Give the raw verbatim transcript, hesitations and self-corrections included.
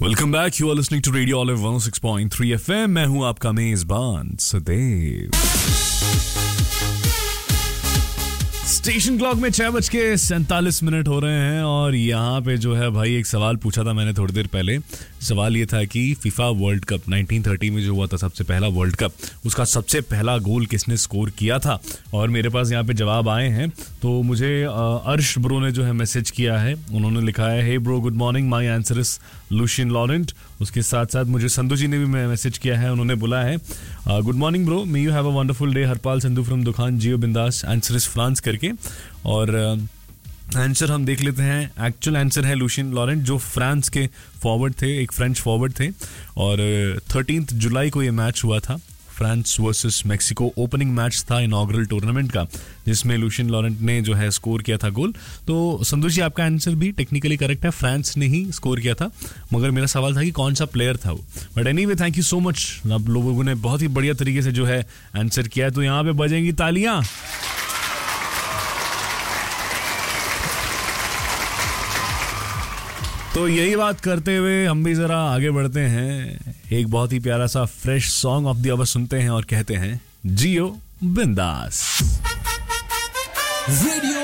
Welcome back, you are listening to radio olive one O six point three FM. मैं हूं आपका मेजबान सदैव। स्टेशन क्लॉक में छह बज के सैंतालीस मिनट हो रहे हैं और यहाँ पे जो है भाई एक सवाल पूछा था मैंने थोड़ी देर पहले। सवाल ये था कि FIFA world cup nineteen thirty में जो हुआ था सबसे पहला वर्ल्ड कप, उसका सबसे पहला गोल किसने स्कोर किया था। और मेरे पास यहाँ पे जवाब आए हैं। तो मुझे अर्श ब्रो ने जो है मैसेज किया है, उन्होंने लिखा है हे bro good morning, my answer is Lucian Laurent. उसके साथ साथ मुझे संधू जी ने भी मैसेज किया है, उन्होंने बोला है good morning bro, may you have a wonderful day, Harpal Sandhu from दुकान जियो बिंदास, आंसर इज फ्रांस करके। और आंसर uh, हम देख लेते हैं। एक्चुअल आंसर है लुशियन लॉरेंट, जो फ्रांस के फॉरवर्ड थे, एक फ्रेंच फॉरवर्ड थे। और थर्टीन्थ जुलाई को ये मैच हुआ था, France versus Mexico. Opening match था इनॉग्रल टूर्नामेंट का, जिसमें लुशियन लॉरेंट ने जो है स्कोर किया था गोल। तो संतोष जी, आपका आंसर भी टेक्निकली करेक्ट है, फ्रांस ने ही स्कोर किया था, मगर मेरा सवाल था कि कौन सा प्लेयर था वो। But anyway, thank you so much, आप लोगों ने बहुत ही बढ़िया तरीके से जो है आंसर किया। तो यहाँ पे बजेंगी तालियां। तो यही बात करते हुए हम भी जरा आगे बढ़ते हैं, एक बहुत ही प्यारा सा fresh song of the our सुनते हैं और कहते हैं जियो बिंदास। रेडियो